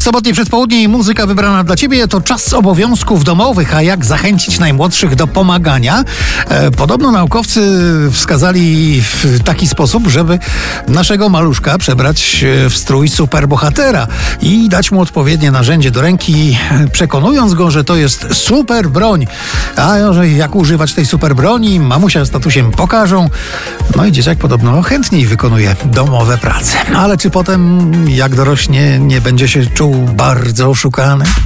Sobotnie przedpołudnie i muzyka wybrana dla Ciebie to czas obowiązków domowych, a jak zachęcić najmłodszych do pomagania? Podobno naukowcy wskazali w taki sposób, żeby naszego maluszka przebrać w strój superbohatera i dać mu odpowiednie narzędzie do ręki, przekonując go, że to jest super broń. A że jak używać tej super broni, mamusia z tatusiem pokażą. No i dzieciak podobno chętniej wykonuje domowe prace. Ale czy potem, jak dorośnie, nie będzie się czuł bardzo oszukany?